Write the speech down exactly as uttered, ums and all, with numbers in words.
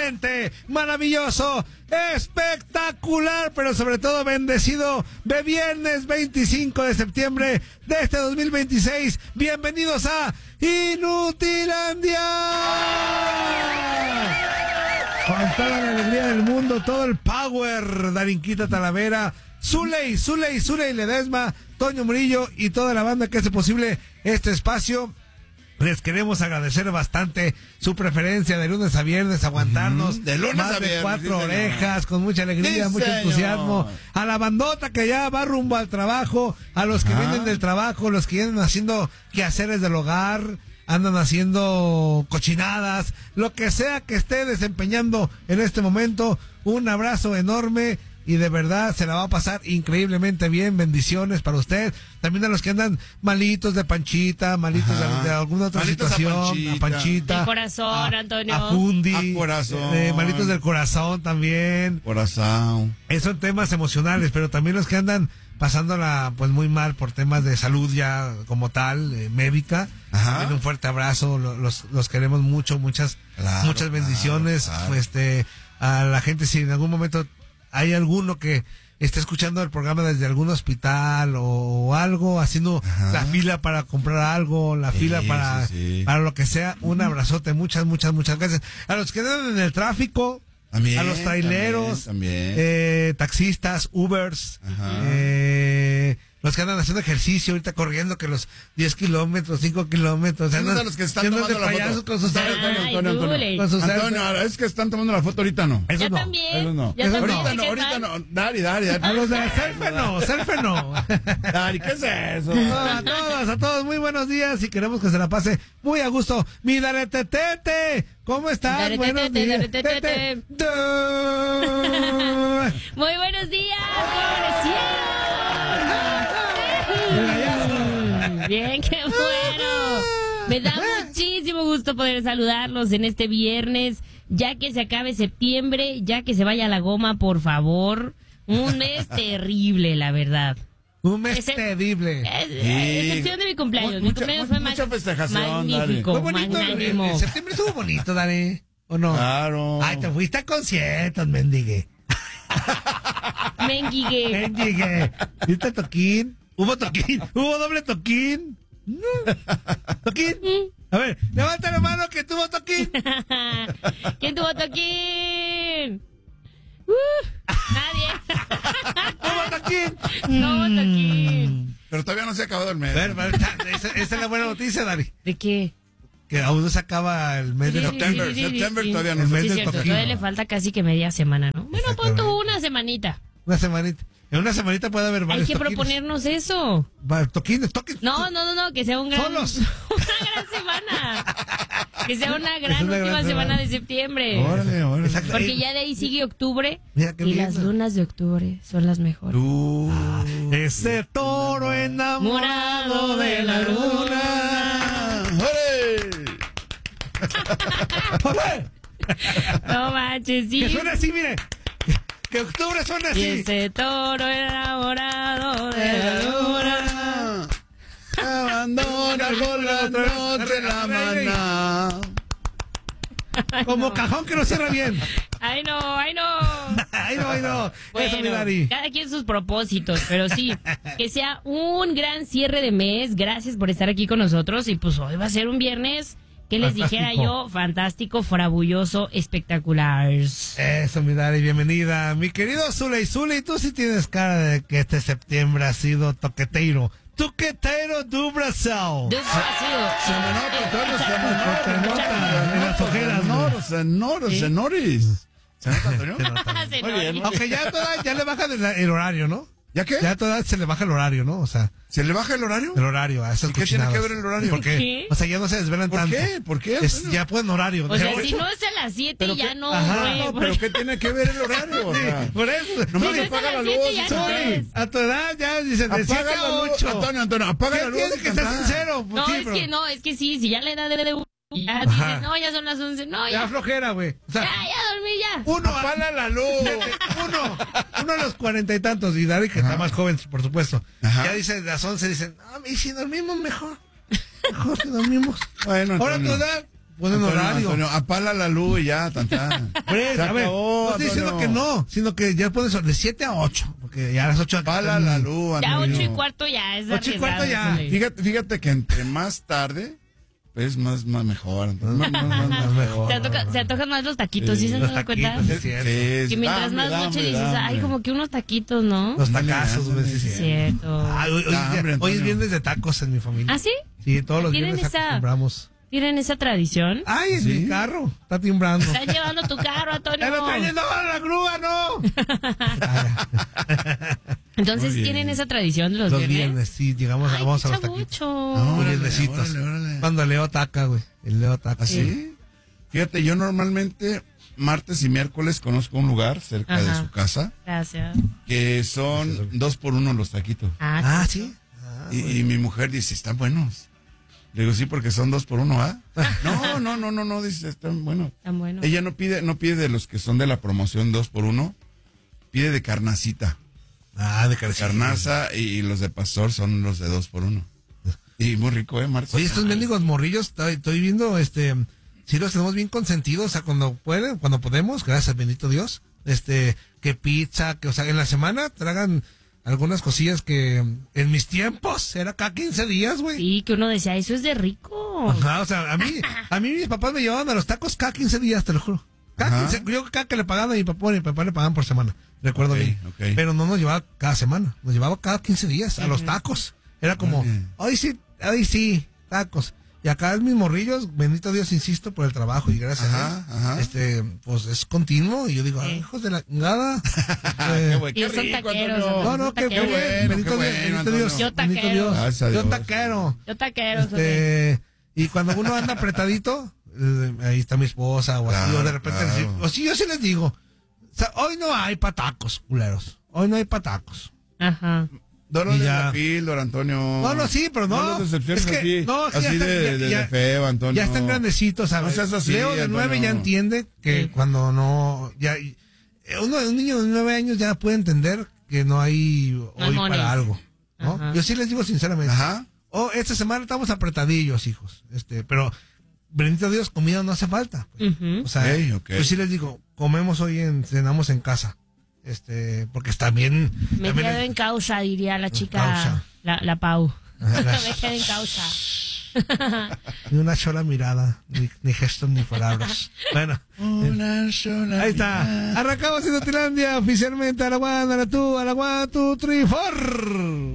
excelente, maravilloso, espectacular, pero sobre todo bendecido de viernes veinticinco de septiembre de este dos mil veintiséis. Bienvenidos a Inutilandia. Con toda la alegría del mundo, todo el power, Darinquita Talavera, Zuley, Zuley, Zuley Ledesma, Toño Murillo y toda la banda que hace posible este espacio. Les queremos agradecer bastante su preferencia de lunes a viernes, aguantarnos uh-huh. de lunes más a viernes, de cuatro sí, orejas, con mucha alegría, sí, mucho señor. entusiasmo. A la bandota que ya va rumbo al trabajo, a los que ah. vienen del trabajo, los que vienen haciendo quehaceres del hogar, andan haciendo cochinadas, lo que sea que esté desempeñando en este momento. Un abrazo enorme. Y de verdad se la va a pasar increíblemente bien. Bendiciones para usted. También a los que andan malitos de panchita, malitos de, de alguna otra malitos situación. A panchita. A panchita. De corazón, a, Antonio. A fundi. A corazón. Eh, malitos del corazón también. Corazón. Esos son temas emocionales, pero también los que andan pasándola pues muy mal por temas de salud ya como tal, eh, médica. También un fuerte abrazo. Los, los, los queremos mucho. Muchas, claro, muchas bendiciones. Claro, claro. Pues, este, a la gente, si en algún momento hay alguno que está escuchando el programa desde algún hospital o algo, haciendo Ajá. la fila para comprar algo, la sí, fila para, sí, sí. para lo que sea, un abrazote, muchas, muchas, muchas gracias. A los que andan en el tráfico, también, a los traileros, también, también. Eh, taxistas, Ubers, eh, los que andan haciendo ejercicio, ahorita corriendo que los diez kilómetros, cinco kilómetros. Andan, a los que están tomando la foto? Con sus Antonio, Antonio, Antonio. Con sus Antonio, es que están tomando la foto ahorita, no. Eso yo no. también. Eso no. Yo Eso también. ahorita no, ahorita no. Dari, Dari, Dari. A los de la selfie no, selfie no. Dari, ¿qué es eso? No, a todos, a todos, muy buenos días y queremos que se la pase muy a gusto. Mi Daretetete, ¿cómo estás? Daretetete, Buenos días. Daretetete. Muy buenos días, amanecieron. Bien, qué bueno. Me da muchísimo gusto poder saludarlos en este viernes, ya que se acabe septiembre, ya que se vaya a la goma, por favor. Un mes terrible, la verdad. Un mes Ese, terrible. Es, sí. Excepción de mi cumpleaños. Mucha, mi cumpleaños fue mucha festejación, magnífico, Muy bonito. magnánimo. En septiembre estuvo bonito, Dani. ¿O no? Claro. Ay, te fuiste a conciertos, mendigue. Mendigue. Mendigue. ¿Viste toquín? ¿Hubo toquín? ¿Hubo doble toquín? ¿Toquín? A ver, levanta la mano que tuvo toquín. ¿Quién tuvo toquín? Uh, nadie. ¿Tuvo toquín? No hubo toquín. Pero todavía no se ha acabado el mes. A ver, esa, esa es la buena noticia, Dari. ¿De qué? Que aún no se acaba el mes Sí, de sí, septiembre. sí, sí, sí, Septiembre sí. todavía no El se mes Sí, del cierto, toquín. todavía le falta casi que media semana, ¿no? Bueno, pon tú una semanita. Una semanita. En una semanita puede haber varios Hay que toquines. proponernos eso. Va, Toquines, toquines. No, no, no, no, que sea un gran, Solos. una gran semana. Que sea una gran Es una última gran semana semana. de septiembre. Órale, órale. Exacto. Porque ya de ahí sigue octubre. Mira qué Y lindo. las lunas de octubre son las mejores. Tú. Ah, ese toro enamorado de la luna. ¡Órale! No manches, sí. Que suena así, mire. Que octubre suena Y así. ese toro enamorado de la luna. Abandona por la noche la mañana. Como no. cajón que no cierra bien. Ay, no, ay, no. Ay, no, ay, no. Eso, mi Bueno, Dari. cada quien sus propósitos, pero sí, que sea un gran cierre de mes. Gracias por estar aquí con nosotros. Y pues hoy va a ser un viernes, que les Fantástico. dijera yo, fantástico, farabulloso, espectacular. Eso, mi Dari, bienvenida. Mi querido Zuley, Zuley, tú sí tienes cara de que este septiembre ha sido toqueteiro. Toqueteiro do Brasil. De Brasil. Se me nota, Antonio, se me Se nota. te nota en las ojeras, Senores, senores, senores. ¿Se nota, Antonio? Se nota. Se Muy nota. bien. Aunque ya, toda, ya le bajan el, el horario, ¿no? ¿Ya qué? Ya a toda edad se le baja el horario, ¿no? O sea, ¿Se le baja el horario? el horario a esas ¿Y qué tiene cochinadas. que ver el horario? Porque, ¿Qué? o sea, ya no se desvelan ¿Por tanto. qué? ¿Por qué? Es, ya pueden horario. O sea, De si ocho. no es a las siete, ¿Pero ya qué? no, Ajá, güey. No, pero ¿qué tiene que ver el horario? O sea, Sí, por eso. nomás Si no es a apaga las la siete, luz. ya se no cae. es. A tu edad ya dicen de siete Apaga a la luz. ocho. Antonio, Antonio, apaga la ¿Qué luz. tiene y que ser cantar. sincero? Pues No, sí, es pero que no, es que sí, si ya la edad de... de ya Ajá. dices, no, ya son las once, no, Ya ya, flojera, güey. O sea, ya, ya dormí ya. uno a, Apaga la luz. uno, uno a los cuarenta y tantos, y Dari, que está más joven, por supuesto. Ajá. Ya dice, las once, dicen, no, y si dormimos mejor. Mejor si dormimos. Bueno, Ahora tu Antonio. edad, ponen Antonio, horario. Antonio, apaga la luz y ya, tan, tan. Hombre, Se a ver, acabó, no estoy diciendo Antonio. que no, sino que ya pones de siete a ocho, porque ya a las ocho Apaga la luz, Ya Antonio. ocho y cuarto ya es Ocho y cuarto arriesgado, ya. sí. Fíjate, fíjate que entre más tarde, pues más, más mejor. Antonio. Más, más, más, más mejor. Se, antoja- se antojan más los taquitos, ¿sí se han Los dado cuenta? taquitos, sí. Sí, cierto. sí, Que mientras dame, más dame, noche dices, dame. ay, como que unos taquitos, ¿no? Los Ándale, tacazos, güey, ándale, sí, sí. sí. Cierto. Ay, hoy, hoy- Da hambre, hoy Antonio. es viernes de tacos en mi familia. ¿Ah, sí? Sí, todos los ¿Tienen viernes esa- compramos. ¿Tienen esa tradición? Ay, en ¿Sí? mi carro, está timbrando. Estás llevando tu carro, Antonio. ¡Eh, me está yendo a la grúa, no! Entonces, Muy bien. ¿tienen esa tradición de los, Los viernes? viernes, sí, llegamos, Ay, vamos qué a los taquitos. chabucho. No, Muy órale, viernesitos. órale, órale. Cuando Leo taca, güey. El Leo taca. ¿Así? Fíjate, yo normalmente martes y miércoles conozco un lugar cerca de Ajá. su casa Gracias. que son dos por uno los taquitos. Ah, Ah, sí. sí. Ah, Y, y mi mujer dice, están buenos. Le digo, sí, porque son dos por uno, ¿ah? No, no, no, no, no, dice, están buenos. Tan bueno. Ella no pide, no pide de los que son de la promoción dos por uno, pide de carnacita. Ah, de carcilla. Carnaza y los de pastor son los de dos por uno. Y muy rico, ¿eh, Marta? Oye, estos mendigos morrillos, estoy, estoy viendo, este, sí los tenemos bien consentidos, o sea, cuando pueden, cuando podemos, gracias, bendito Dios, este, que pizza, que, o sea, en la semana tragan algunas cosillas que en mis tiempos era cada quince días, güey. Sí, que uno decía, eso es de rico. Ajá, o sea, a mí, a mí mis papás me llevaban a los tacos cada quince días, te lo juro. Cada Ajá. quince, yo cada que le pagaban a mi papá, a mi papá le pagaban por semana, recuerdo Ok, bien. ok. Pero no nos llevaba cada semana, nos llevaba cada quince días a los tacos. Era como, Órale. hoy sí, hoy sí, tacos. Y acá mis morrillos, bendito Dios, insisto, por el trabajo y gracias Ajá, a él, ajá. este, pues es continuo. Y yo digo, ay, hijos de la chingada. Qué Eh, bueno, Y qué son rico, taqueros, Antonio. no, no, qué, qué Qué bien, bueno, bendito qué Dios, bueno, bendito Antonio. Dios. Yo bendito taquero. Dios. Gracias a Yo Dios. taquero. Yo taquero, Este, y cuando uno anda apretadito, eh, ahí está mi esposa o así, Claro, o de repente, claro. decir- o sí, yo sí les digo, o sea, hoy no hay patacos, culeros, hoy no hay patacos. Ajá. No lo Y de ya. la píldora, Antonio. No, no, sí, pero no. No los decepciones Es que- así, no, sí, así ya está- de, ya- de, ya- de feo, Antonio. Ya están grandecitos, ¿sabes? No seas así, Leo de Antonio. nueve ya entiende que Sí. cuando no, ya, eh, uno, un niño de nueve años ya puede entender que no hay hoy Mamones. para algo, ¿no? Ajá. Yo sí les digo sinceramente. Ajá. Oh, esta semana estamos apretadillos, hijos. Este, pero bendito Dios, comida no hace falta. pues. Ujú. O sea, Ok, ok. yo sí les digo, comemos hoy, en, cenamos en casa. Este, porque está bien. Me también quedo es- en causa, diría la chica, Causa. la, la Pau. Ajá, la- Me quedo en causa. Ni una sola mirada, ni, ni gestos, ni palabras. Bueno, Una sola ahí está. Arrancamos en Tilandia oficialmente a la one, a la two, a la one, two, three, four.